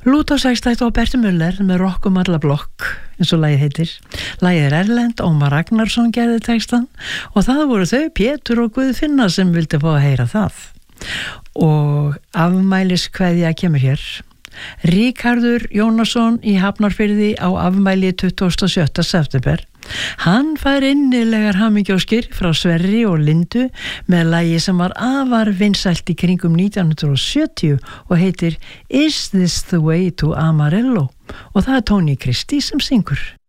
Lúdósækstætt og Berti Müller með Rokkum alla blokk, eins og lagið heitir. Lagið erlent, Ómar Ragnarsson gerði textan og það voru þau, Pétur og Guðfinna, sem vildi fá að heyra það. Og afmæliskveðja kemur hér. Ríkharður Jónasson í Hafnarfirði á afmæli 27. september. Hann fær innilegar hamingjóskir frá Sverri og Lindu með lagi sem var afar vinsælt í kringum 1970 og heitir Is This the Way to Amarillo, og það er Tony Christie sem syngur.